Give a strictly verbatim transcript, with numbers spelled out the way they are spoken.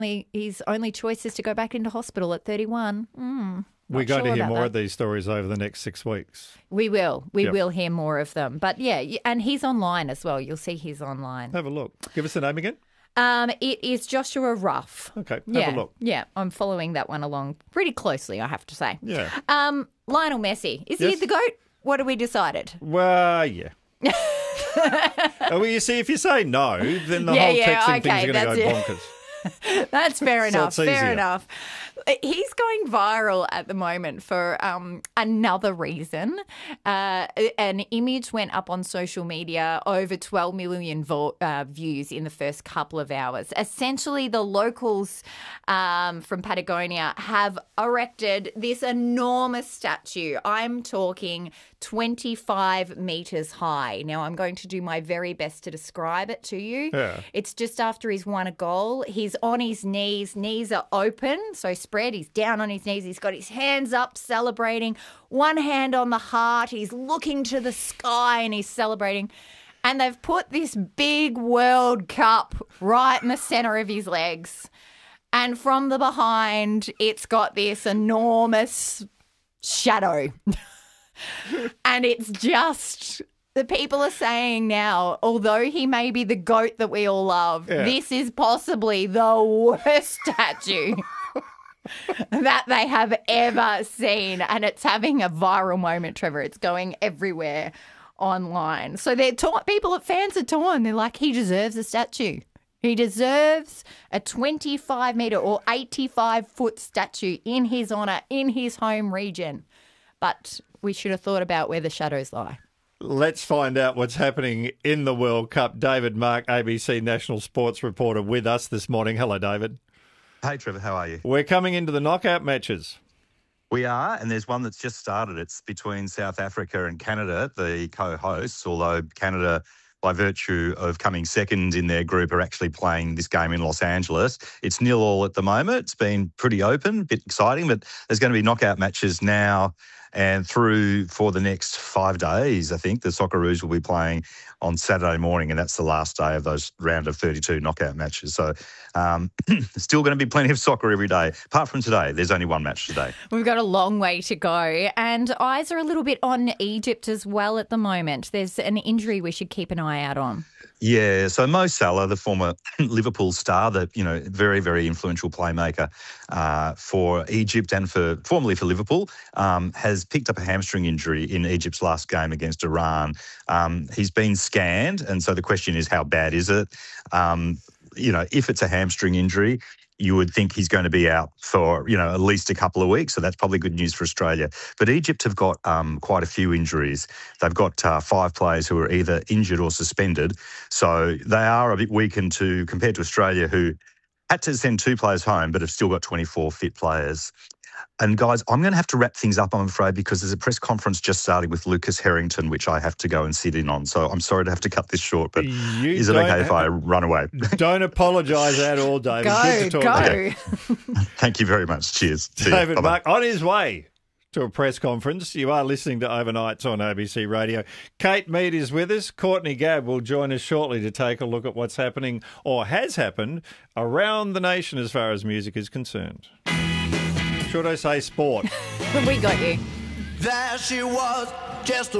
his only choice is to go back into hospital at thirty-one. Mm, We're going sure to hear more that. of these stories over the next six weeks. We will. We Yep. will hear more of them. But yeah, and he's online as well. You'll see he's online. Have a look. Give us the name again. Um, it is Joshua Ruff. Okay, have yeah, a look. Yeah, I'm following that one along pretty closely, I have to say. Yeah. Um, Lionel Messi, is Yes. he the GOAT? What have we decided? Well, yeah. Oh, well, you see, if you say no, then the Yeah, whole yeah, texting okay, thing's going to go that's it. bonkers. That's fair So enough. it's Fair easier. enough. He's going viral at the moment for um, another reason. Uh, an image went up on social media, over twelve million vo- uh, views in the first couple of hours. Essentially, the locals um, from Patagonia have erected this enormous statue. I'm talking twenty-five metres high. Now, I'm going to do my very best to describe it to you. Yeah. It's just after he's won a goal. He's on his knees. Knees are open, so spread. He's down on his knees. He's got his hands up, celebrating. One hand on the heart. He's looking to the sky and he's celebrating. And they've put this big World Cup right in the centre of his legs. And from the behind, it's got this enormous shadow. And it's just... The people are saying now, although he may be the GOAT that we all love, Yeah. this is possibly the worst statue that they have ever seen. And it's having a viral moment, Trevor. It's going everywhere online. So they're ta- people, fans are torn. They're like, he deserves a statue. He deserves a twenty-five metre or eighty-five foot statue in his honour, in his home region. But we should have thought about where the shadows lie. Let's find out what's happening in the World Cup. David Mark, A B C national sports reporter, with us this morning. Hello, David. Hey, Trevor, how are you? We're coming into the knockout matches. We are, and there's one that's just started. It's between South Africa and Canada, the co-hosts, although Canada, by virtue of coming second in their group, are actually playing this game in Los Angeles. It's nil all at the moment. It's been pretty open, a bit exciting, but there's going to be knockout matches now and through for the next five days. I think the Socceroos will be playing on Saturday morning, and that's the last day of those round of thirty-two knockout matches. So um, still going to be plenty of soccer every day. Apart from today, there's only one match today. We've got a long way to go, and eyes are a little bit on Egypt as well at the moment. There's an injury we should keep an eye out on. Yeah, so Mo Salah, the former Liverpool star, the you know very very influential playmaker uh, for Egypt and for formerly for Liverpool, um, has picked up a hamstring injury in Egypt's last game against Iran. Um, he's been scanned, and so the question is, how bad is it? Um, you know, if it's a hamstring injury, you would think he's going to be out for, you know, at least a couple of weeks. So that's probably good news for Australia. But Egypt have got um, quite a few injuries. They've got uh, five players who are either injured or suspended. So they are a bit weakened to compared to Australia, who had to send two players home but have still got twenty-four fit players. And guys, I'm going to have to wrap things up, I'm afraid, because there's a press conference just starting with Lucas Harrington, which I have to go and sit in on. So I'm sorry to have to cut this short, but You is it don't okay if I have- run away? Don't apologise at all, David. Go, Good to talk to you. go. Thank you very much. Cheers. See ya. David Bye-bye. Mark on his way to a press conference. You are listening to Overnights on A B C Radio. Kate Mead is with us. Courtney Gabb will join us shortly to take a look at what's happening or has happened around the nation as far as music is concerned. Should I say sport? We got you. There she was, just a